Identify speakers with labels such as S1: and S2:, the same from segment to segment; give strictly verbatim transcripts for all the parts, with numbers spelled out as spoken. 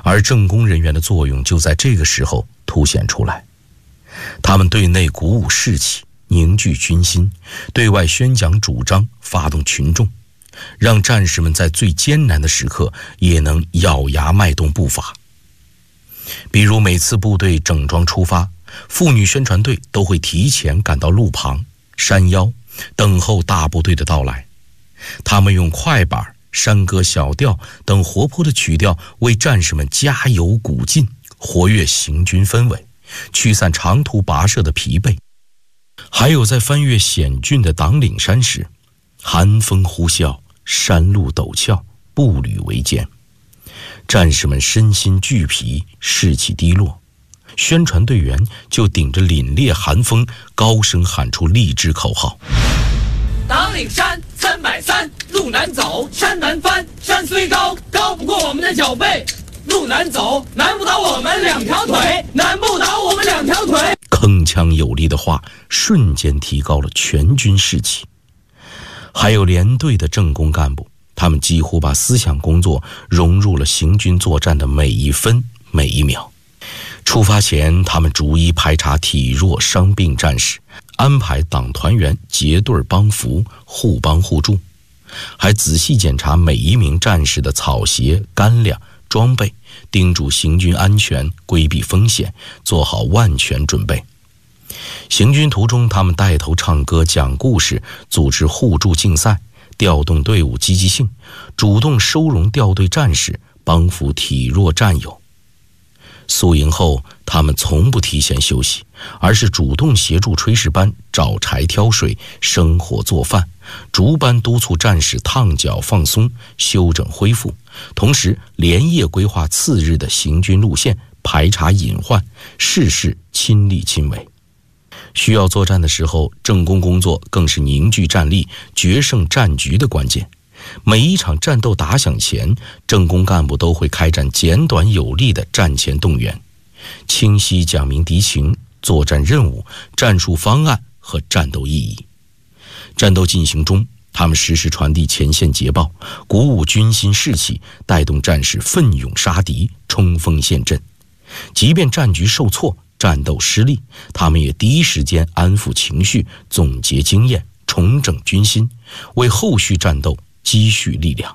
S1: 而政工人员的作用就在这个时候凸显出来。他们对内鼓舞士气，凝聚军心，对外宣讲主张，发动群众，让战士们在最艰难的时刻也能咬牙迈动步伐。比如每次部队整装出发，妇女宣传队都会提前赶到路旁、山腰，等候大部队的到来。他们用快板、山歌、小调等活泼的曲调为战士们加油鼓劲，活跃行军氛围，驱散长途跋涉的疲惫。还有在翻越险峻的党岭山时，寒风呼啸，山路陡峭，步履维艰，战士们身心俱疲，士气低落，宣传队员就顶着凛冽寒风，高声喊出励志口号：
S2: 党岭山三百三，路难走，山难翻，山虽高，高不过我们的脚背。路难走，难不倒我们两条腿，难不倒我们两条腿。
S1: 铿锵有力的话瞬间提高了全军士气。还有连队的政工干部，他们几乎把思想工作融入了行军作战的每一分每一秒。出发前，他们逐一排查体弱伤病战士，安排党团员结队帮扶，互帮互助，还仔细检查每一名战士的草鞋、干粮、装备，叮嘱行军安全，规避风险，做好万全准备。行军途中，他们带头唱歌、讲故事，组织互助竞赛，调动队伍积极性，主动收容调队战士，帮扶体弱战友。宿营后，他们从不提前休息，而是主动协助炊事班找柴挑水、生火做饭，逐班督促战士烫脚放松、休整恢复，同时连夜规划次日的行军路线，排查隐患，事事亲力亲为。需要作战的时候，政工工作更是凝聚战力、决胜战局的关键。每一场战斗打响前，政工干部都会开展简短有力的战前动员，清晰讲明敌情、作战任务、战术方案和战斗意义。战斗进行中，他们实时传递前线捷报，鼓舞军心士气，带动战士奋勇杀敌，冲锋陷阵。即便战局受挫、战斗失利，他们也第一时间安抚情绪，总结经验，重整军心，为后续战斗积蓄力量。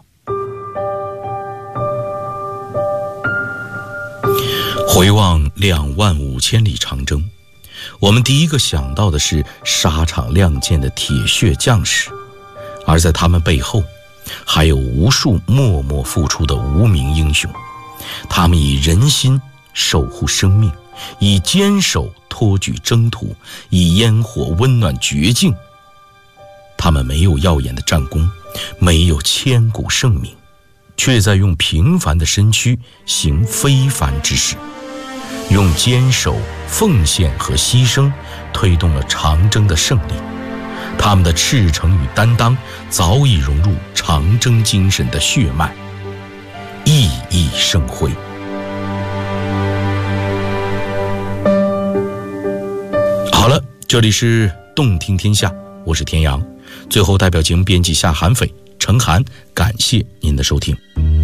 S1: 回望两万五千里长征，我们第一个想到的是沙场亮剑的铁血将士，而在他们背后，还有无数默默付出的无名英雄。他们以人心守护生命，以坚守托举征途，以烟火温暖绝境。他们没有耀眼的战功，没有千古盛名，却在用平凡的身躯行非凡之事，用坚守、奉献和牺牲推动了长征的胜利。他们的赤诚与担当早已融入长征精神的血脉，熠熠生辉。好了，这里是动听天下，我是田阳。最后代表节目编辑夏韩斐、程涵，感谢您的收听。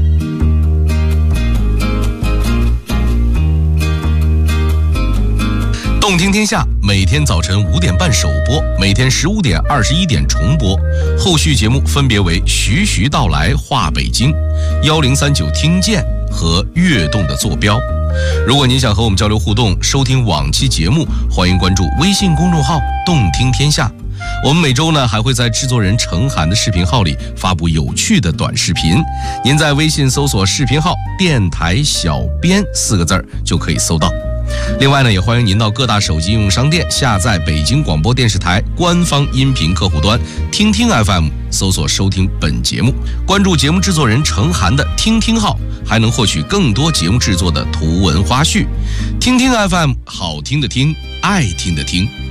S3: 动听天下每天早晨五点半首播，每天十五点、二十一点重播。后续节目分别为徐徐道来话北京、幺零三九听见和跃动的坐标。如果您想和我们交流互动，收听往期节目，欢迎关注微信公众号动听天下。我们每周呢还会在制作人程涵的视频号里发布有趣的短视频，您在微信搜索视频号电台小编四个字儿就可以搜到。另外呢，也欢迎您到各大手机应用商店下载北京广播电视台官方音频客户端听听 F M， 搜索收听本节目，关注节目制作人程涵的听听号，还能获取更多节目制作的图文花絮。听听 F M， 好听的听，爱听的听。